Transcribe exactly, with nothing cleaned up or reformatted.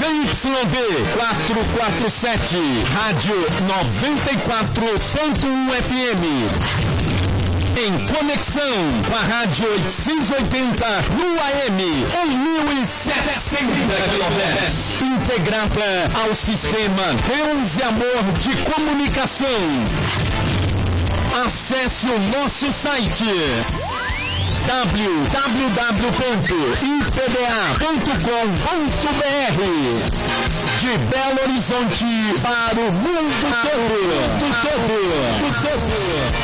Y V quatrocentos e quarenta e sete, Rádio noventa e quatro ponto um F M. Em conexão com a Rádio oitocentos e oitenta no A M, mil e sessenta quilohertz. Integrada ao sistema Deus e Amor de Comunicação. Acesse o nosso site w w w ponto i p b a ponto com ponto b r. De Belo Horizonte para o mundo todo.